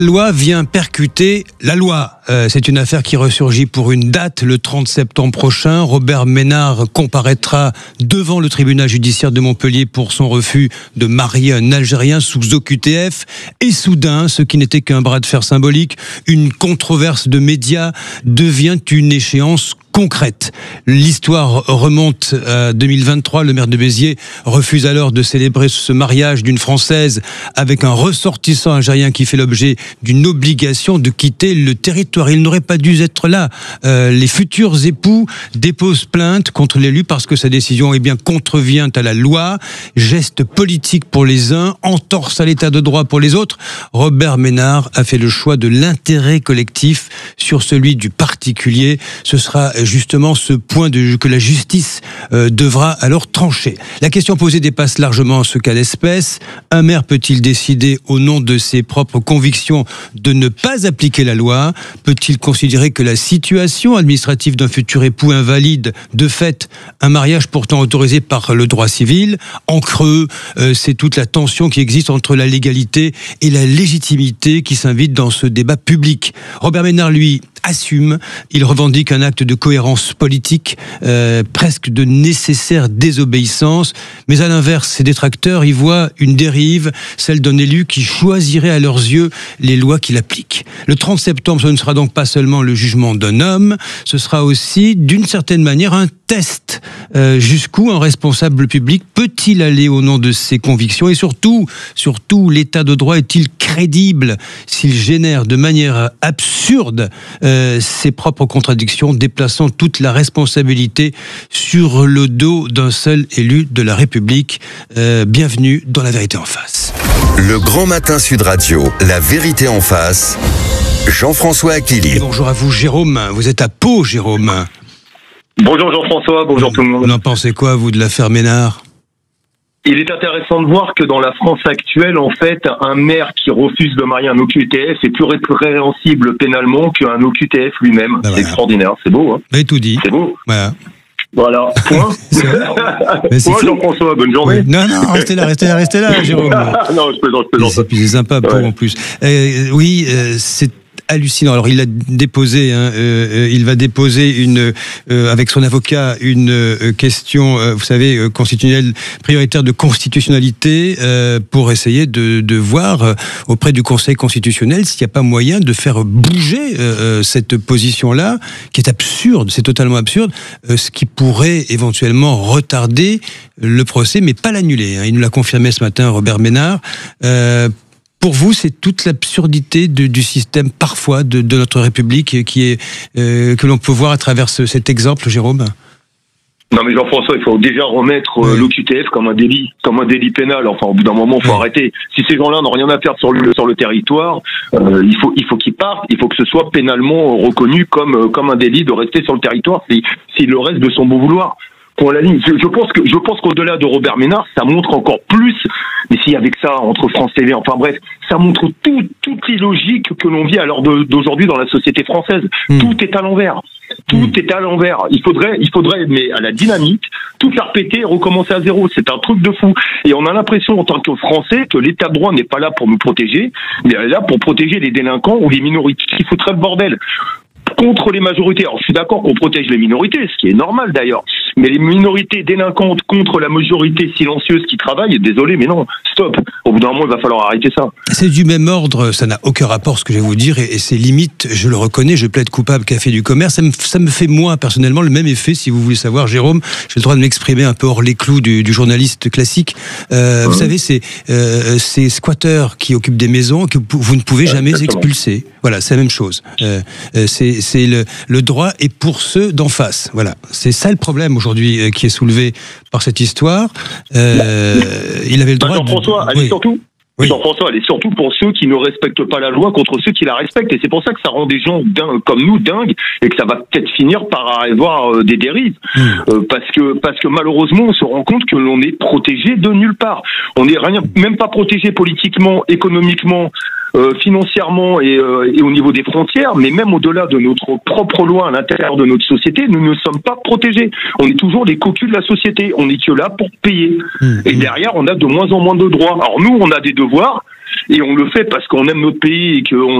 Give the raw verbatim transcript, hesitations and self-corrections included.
La loi vient percuter la loi. Euh, c'est une affaire qui ressurgit pour une date, le trente septembre prochain. Robert Ménard comparaîtra devant le tribunal judiciaire de Montpellier pour son refus de marier un Algérien sous O Q T F. Et soudain, ce qui n'était qu'un bras de fer symbolique, une controverse de médias devient une échéance concrète. L'histoire remonte à deux mille vingt-trois. Le maire de Béziers refuse alors de célébrer ce mariage d'une Française avec un ressortissant algérien qui fait l'objet d'une obligation de quitter le territoire. Il n'aurait pas dû être là. Euh, les futurs époux déposent plainte contre l'élu parce que sa décision eh bien, contrevient à la loi. Geste politique pour les uns, entorse à l'état de droit pour les autres. Robert Ménard a fait le choix de l'intérêt collectif sur celui du particulier. Ce sera justement ce point de, que la justice euh, devra alors trancher. La question posée dépasse largement ce cas d'espèce. Un maire peut-il décider au nom de ses propres convictions de ne pas appliquer la loi? Peut-il considérer que la situation administrative d'un futur époux invalide de fait un mariage pourtant autorisé par le droit civil? En creux, euh, c'est toute la tension qui existe entre la légalité et la légitimité qui s'invite dans ce débat public. Robert Ménard, lui, assume, il revendique un acte de cohérence politique, euh, presque de nécessaire désobéissance, mais à l'inverse, ses détracteurs y voient une dérive, celle d'un élu qui choisirait à leurs yeux les lois qu'il applique. Le trente septembre, ce ne sera donc pas seulement le jugement d'un homme, ce sera aussi, d'une certaine manière, un test. Euh, jusqu'où un responsable public peut-il aller au nom de ses convictions? Et surtout, surtout, l'état de droit est-il crédible s'il génère de manière absurde euh, ses propres contradictions, déplaçant toute la responsabilité sur le dos d'un seul élu de la République? euh, Bienvenue dans La Vérité en face. Le Grand Matin Sud Radio, La Vérité en face, Jean-François Aquili. Bonjour à vous Jérôme, vous êtes à Pau Jérôme. Bonjour Jean-François, bonjour tout le monde. Vous en pensez quoi vous de l'affaire Ménard? Il est intéressant de voir que dans la France actuelle, en fait, un maire qui refuse de marier un O Q T F est plus répréhensible pénalement qu'un O Q T F lui-même. Ben c'est voilà. Extraordinaire, c'est beau. Hein, vous avez tout dit. c'est beau. Voilà. Voilà, point. Point Jean-François, bonne journée. Oui. Non, non, restez là, restez là, restez là, Jérôme. non, je plaisante, je plaisante. Et puis c'est sympa, Pau Ouais. en plus. Euh, oui, euh, c'est hallucinant. Alors il a déposé, hein, euh, il va déposer une, euh, avec son avocat une euh, question, euh, vous savez, euh, constitutionnelle prioritaire de constitutionnalité euh, pour essayer de, de voir euh, auprès du Conseil constitutionnel s'il n'y a pas moyen de faire bouger euh, cette position-là, qui est absurde, c'est totalement absurde, euh, ce qui pourrait éventuellement retarder le procès, mais pas l'annuler. Hein. Il nous l'a confirmé ce matin, Robert Ménard. Euh, Pour vous, c'est toute l'absurdité de, du système parfois de, de notre République qui est euh, que l'on peut voir à travers ce, cet exemple, Jérôme. Non mais Jean-François, il faut déjà remettre euh, oui. l'O Q T F comme un délit, comme un délit pénal. Enfin, au bout d'un moment, il faut oui. arrêter. Si ces gens-là n'ont rien à faire sur le sur le territoire, euh, il faut il faut qu'ils partent. Il faut que ce soit pénalement reconnu comme euh, comme un délit de rester sur le territoire si si le reste de son bon vouloir. Pour la ligne, je, je pense que je pense qu'au-delà de Robert Ménard, ça montre encore plus. Mais si avec ça entre France T V, enfin bref, ça montre tout, toutes les logiques que l'on vit à l'heure de- d'aujourd'hui dans la société française. Mm. Tout est à l'envers. Tout Mm. est à l'envers. Il faudrait, il faudrait, mais à la dynamite, tout faire péter et recommencer à zéro. C'est un truc de fou. Et on a l'impression en tant que Français que l'État de droit n'est pas là pour nous protéger, mais est là pour protéger les délinquants ou les minorités qui foutraient le bordel. Contre les majorités. Alors, je suis d'accord qu'on protège les minorités, ce qui est normal d'ailleurs. Mais les minorités délinquantes contre la majorité silencieuse qui travaille, désolé, mais non, stop. Au bout d'un moment, il va falloir arrêter ça. C'est du même ordre, ça n'a aucun rapport ce que je vais vous dire, et, et c'est limite, je le reconnais, je plaide coupable qu'a fait du commerce. Ça me, ça me fait moi, personnellement, le même effet, si vous voulez savoir, Jérôme. J'ai le droit de m'exprimer un peu hors les clous du, du journaliste classique. Euh, Mmh. Vous savez, c'est euh, ces squatteurs qui occupent des maisons que vous vous ne pouvez jamais Exactement. expulser. Voilà, c'est la même chose. Euh, euh, c'est c'est le, le droit est pour ceux d'en face. Voilà, c'est ça le problème aujourd'hui euh, qui est soulevé par cette histoire. Euh, il avait le Bah, droit. de- Jean-François, elle est Oui. surtout. Oui. Jean-François, elle est surtout pour ceux qui ne respectent pas la loi contre ceux qui la respectent. Et c'est pour ça que ça rend des gens dingues, comme nous dingues et que ça va peut-être finir par avoir euh, des dérives. Mmh. Euh, parce que parce que malheureusement, on se rend compte que l'on est protégé de nulle part. On n'est rien, même pas protégé politiquement, économiquement, euh, financièrement et, euh, et au niveau des frontières, mais même au-delà de notre propre loi à l'intérieur de notre société, nous ne sommes pas protégés. On est toujours les cocus de la société. On est que là pour payer. Mmh. Et derrière, on a de moins en moins de droits. Alors nous, on a des devoirs. et on le fait parce qu'on aime notre pays et qu'on